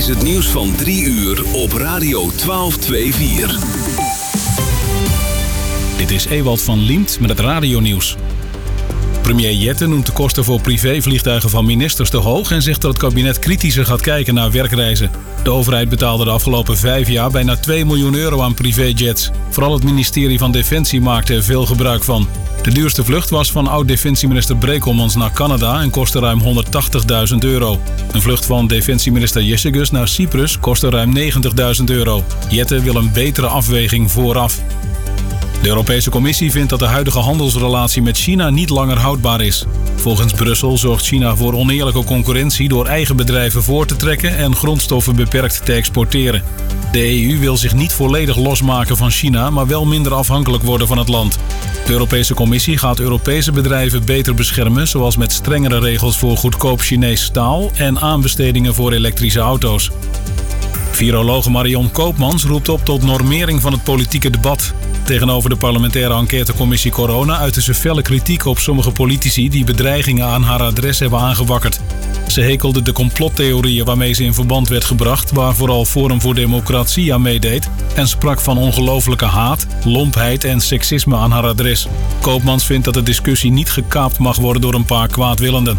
is het nieuws van 3 uur op Radio 1224. Dit is Ewald van Liemt met het radionieuws. Premier Jette noemt de kosten voor privévliegtuigen van ministers te hoog en zegt dat het kabinet kritischer gaat kijken naar werkreizen. De overheid betaalde de afgelopen 5 jaar bijna 2 miljoen euro aan privéjets. Vooral het ministerie van Defensie maakte er veel gebruik van. De duurste vlucht was van oud-defensieminister Brekelmans naar Canada en kostte ruim 180.000 euro. Een vlucht van defensieminister Jessegus naar Cyprus kostte ruim 90.000 euro. Jette wil een betere afweging vooraf. De Europese Commissie vindt dat de huidige handelsrelatie met China niet langer houdbaar is. Volgens Brussel zorgt China voor oneerlijke concurrentie door eigen bedrijven voor te trekken en grondstoffen beperkt te exporteren. De EU wil zich niet volledig losmaken van China, maar wel minder afhankelijk worden van het land. De Europese Commissie gaat Europese bedrijven beter beschermen, zoals met strengere regels voor goedkoop Chinees staal en aanbestedingen voor elektrische auto's. Virologe Marion Koopmans roept op tot normering van het politieke debat. Tegenover de parlementaire enquêtecommissie Corona uitte ze felle kritiek op sommige politici die bedreigingen aan haar adres hebben aangewakkerd. Ze hekelde de complottheorieën waarmee ze in verband werd gebracht, waar vooral Forum voor Democratie aan meedeed, en sprak van ongelofelijke haat, lompheid en seksisme aan haar adres. Koopmans vindt dat de discussie niet gekaapt mag worden door een paar kwaadwillenden.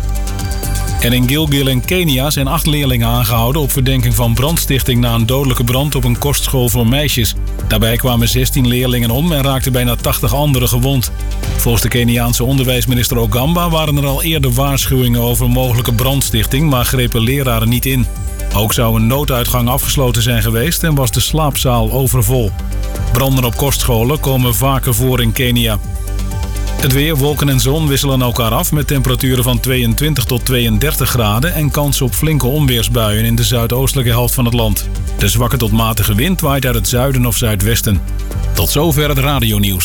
En in Gilgil in Kenia zijn 8 leerlingen aangehouden op verdenking van brandstichting na een dodelijke brand op een kostschool voor meisjes. Daarbij kwamen 16 leerlingen om en raakten bijna 80 anderen gewond. Volgens de Keniaanse onderwijsminister Ogamba waren er al eerder waarschuwingen over mogelijke brandstichting, maar grepen leraren niet in. Ook zou een nooduitgang afgesloten zijn geweest en was de slaapzaal overvol. Branden op kostscholen komen vaker voor in Kenia. Het weer, wolken en zon wisselen elkaar af met temperaturen van 22 tot 32 graden en kans op flinke onweersbuien in de zuidoostelijke helft van het land. De zwakke tot matige wind waait uit het zuiden of zuidwesten. Tot zover het radionieuws.